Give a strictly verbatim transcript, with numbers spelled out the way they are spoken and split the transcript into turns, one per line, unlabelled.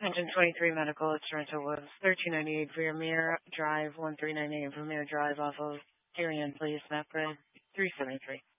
Engine twenty-three Medical, its rental was thirteen ninety-eight Vermeer Drive, one three nine eight Vermeer Drive off of Darien, please, map grid three seventy-three.